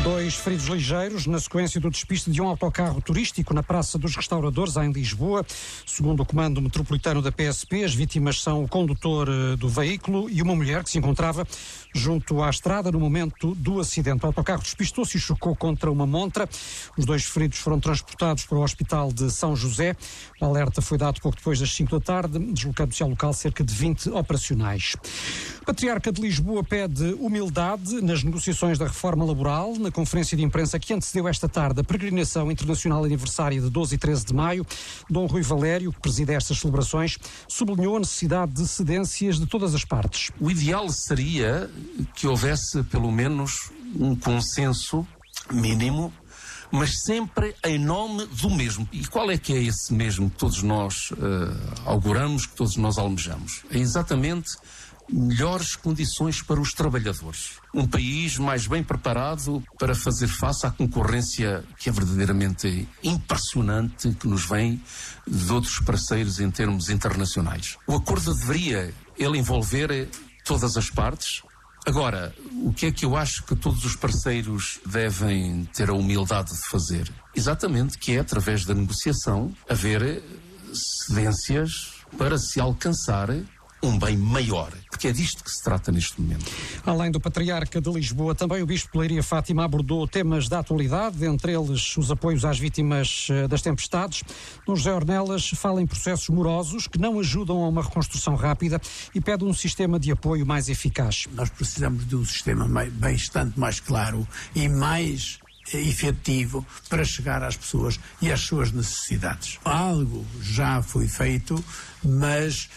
Dois feridos ligeiros na sequência do despiste de um autocarro turístico na Praça dos Restauradores, em Lisboa. Segundo o comando metropolitano da PSP, as vítimas são o condutor do veículo e uma mulher que se encontrava junto à estrada no momento do acidente. O autocarro despistou-se e chocou contra uma montra. Os dois feridos foram transportados para o Hospital de São José. O alerta foi dado pouco depois das 5 da tarde, deslocando-se ao local cerca de 20 operacionais. A Patriarca de Lisboa pede humildade nas negociações da reforma laboral. Na conferência de imprensa que antecedeu esta tarde a peregrinação internacional aniversária de 12 e 13 de maio, Dom Rui Valério, que preside estas celebrações, sublinhou a necessidade de cedências de todas as partes. O ideal seria que houvesse pelo menos um consenso mínimo, mas sempre em nome do mesmo. E qual é que é esse mesmo que todos nós auguramos, que todos nós almejamos? É exatamente melhores condições para os trabalhadores. Um país mais bem preparado para fazer face à concorrência que é verdadeiramente impressionante, que nos vem de outros parceiros em termos internacionais. O acordo deveria, ele envolver todas as partes. Agora, o que é que eu acho que todos os parceiros devem ter a humildade de fazer? Exatamente, que é através da negociação haver cedências para se alcançar um bem maior, porque é disto que se trata neste momento. Além do Patriarca de Lisboa, também o Bispo de Leiria Fátima abordou temas da atualidade, entre eles os apoios às vítimas das tempestades. Dom José Ornelas fala em processos morosos que não ajudam a uma reconstrução rápida e pede um sistema de apoio mais eficaz. Nós precisamos de um sistema bastante mais claro e mais efetivo para chegar às pessoas e às suas necessidades. Algo já foi feito, mas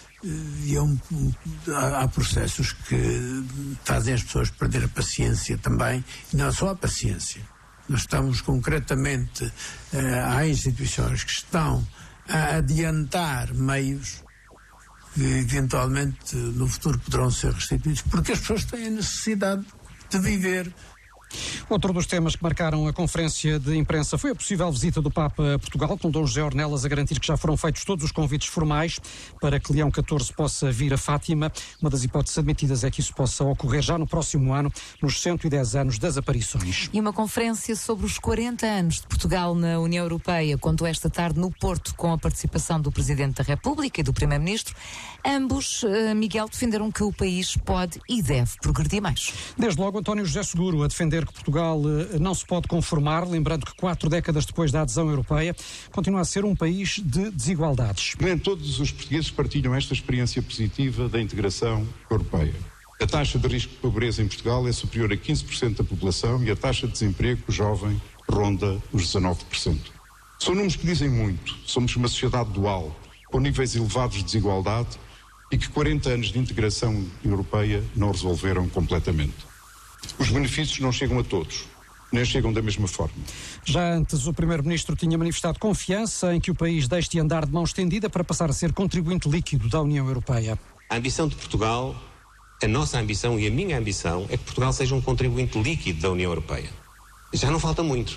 há processos que fazem as pessoas perder a paciência também, e não só a paciência. Nós estamos concretamente, há instituições que estão a adiantar meios que eventualmente no futuro poderão ser restituídos, porque as pessoas têm a necessidade de viver. Outro dos temas que marcaram a conferência de imprensa foi a possível visita do Papa a Portugal, com Dom José Ornelas a garantir que já foram feitos todos os convites formais para que Leão XIV possa vir a Fátima. Uma das hipóteses admitidas é que isso possa ocorrer já no próximo ano, nos 110 anos das aparições. E uma conferência sobre os 40 anos de Portugal na União Europeia contou esta tarde no Porto, com a participação do Presidente da República e do Primeiro-Ministro. Ambos, Miguel, defenderam que o país pode e deve progredir mais. Desde logo, António José Seguro a defender que Portugal não se pode conformar, lembrando que 4 décadas depois da adesão europeia, continua a ser um país de desigualdades. Nem todos os portugueses partilham esta experiência positiva da integração europeia. A taxa de risco de pobreza em Portugal é superior a 15% da população e a taxa de desemprego jovem ronda os 19%. São números que dizem muito. Somos uma sociedade dual, com níveis elevados de desigualdade e que 40 anos de integração europeia não resolveram completamente. Os benefícios não chegam a todos, nem chegam da mesma forma. Já antes, o Primeiro-Ministro tinha manifestado confiança em que o país deixe de andar de mão estendida para passar a ser contribuinte líquido da União Europeia. A ambição de Portugal, a nossa ambição e a minha ambição é que Portugal seja um contribuinte líquido da União Europeia. Já não falta muito.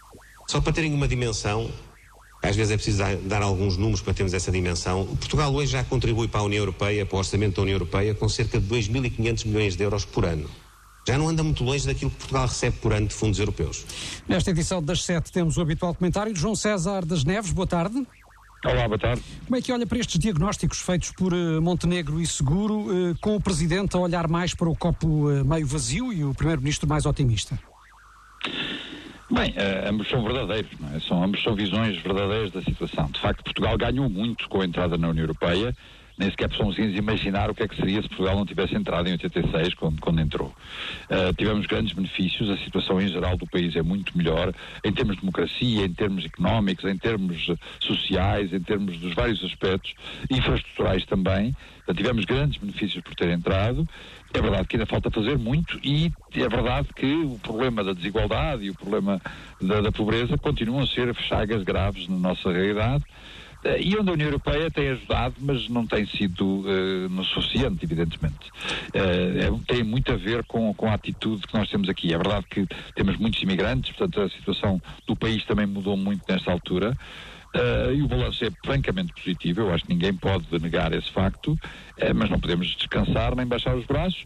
Só para terem uma dimensão, às vezes é preciso dar alguns números para termos essa dimensão. Portugal hoje já contribui para a União Europeia, para o orçamento da União Europeia, com cerca de 2.500 milhões de euros por ano. Já não anda muito longe daquilo que Portugal recebe por ano de fundos europeus. Nesta edição das 7 temos o habitual comentário de João César das Neves. Boa tarde. Olá, boa tarde. Como é que olha para estes diagnósticos feitos por Montenegro e Seguro, com o Presidente a olhar mais para o copo meio vazio e o Primeiro-Ministro mais otimista? Bem, ambos são verdadeiros, não é? Ambos são visões verdadeiras da situação. De facto, Portugal ganhou muito com a entrada na União Europeia. Nem sequer conseguimos imaginar o que é que seria se Portugal não tivesse entrado em 86, quando entrou. Tivemos grandes benefícios, a situação em geral do país é muito melhor, em termos de democracia, em termos económicos, em termos sociais, em termos dos vários aspectos, infraestruturais também. Portanto, tivemos grandes benefícios por ter entrado. É verdade que ainda falta fazer muito e é verdade que o problema da desigualdade e o problema da pobreza continuam a ser chagas graves na nossa realidade. E onde a União Europeia tem ajudado, mas não tem sido suficiente, evidentemente. Tem muito a ver com a atitude que nós temos aqui. É verdade que temos muitos imigrantes, portanto a situação do país também mudou muito nesta altura. E o balanço é francamente positivo, eu acho que ninguém pode negar esse facto, mas não podemos descansar nem baixar os braços.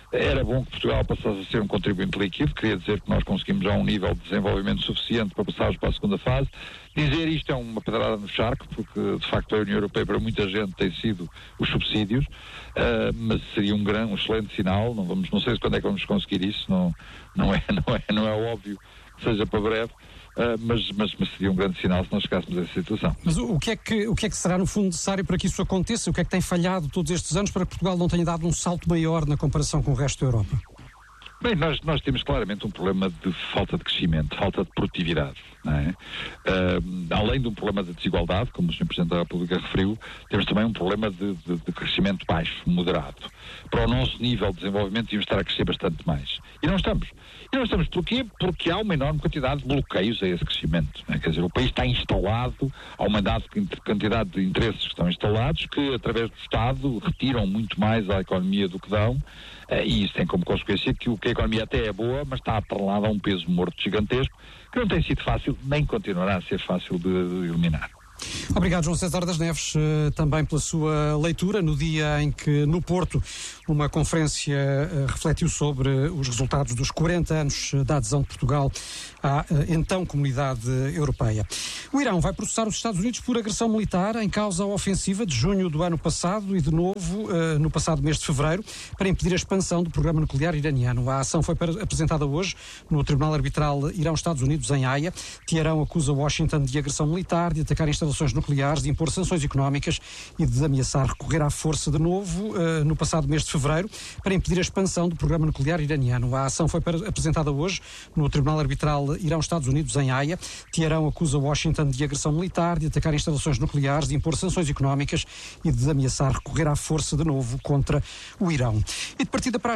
Era bom que Portugal passasse a ser um contribuinte líquido, queria dizer que nós conseguimos já um nível de desenvolvimento suficiente para passarmos para a segunda fase. Dizer isto é uma pedrada no charco, porque de facto a União Europeia para muita gente tem sido os subsídios, mas seria um excelente sinal. Não sei quando é que vamos conseguir isso, não é óbvio que seja para breve. Mas seria um grande sinal se nós chegássemos a essa situação. Mas o que é que será no fundo necessário para que isso aconteça? O que é que tem falhado todos estes anos para que Portugal não tenha dado um salto maior na comparação com o resto da Europa? Bem, nós temos claramente um problema de falta de crescimento, falta de produtividade, não é? Além de um problema de desigualdade, como o Sr. Presidente da República referiu, temos também um problema de crescimento baixo, moderado. Para o nosso nível de desenvolvimento devíamos estar a crescer bastante mais. E não estamos. Porquê? Porque há uma enorme quantidade de bloqueios a esse crescimento, não é? Quer dizer, o país está instalado, há uma quantidade de interesses que estão instalados que, através do Estado, retiram muito mais à economia do que dão, e isso tem como consequência que a economia até é boa, mas está atrelada a um peso morto gigantesco, que não tem sido fácil, nem continuará a ser fácil de eliminar. Obrigado, João César das Neves, também pela sua leitura no dia em que, no Porto, uma conferência refletiu sobre os resultados dos 40 anos da adesão de Portugal à então Comunidade Europeia. O Irão vai processar os Estados Unidos por agressão militar em causa a ofensiva de junho do ano passado e, de novo, no passado mês de fevereiro, para impedir a expansão do programa nuclear iraniano. A ação foi apresentada hoje no Tribunal Arbitral Irão-Estados Unidos, em Haia. Teherão acusa Washington de agressão militar, de atacar instalações nucleares, de impor sanções económicas e de ameaçar recorrer à força de novo no passado mês de fevereiro para impedir a expansão do programa nuclear iraniano. A ação foi apresentada hoje no Tribunal Arbitral Irão-Estados Unidos, em Haia. Teherão acusa Washington de agressão militar, de atacar instalações nucleares, de impor sanções económicas e de ameaçar recorrer à força de novo contra o Irão. E de partida para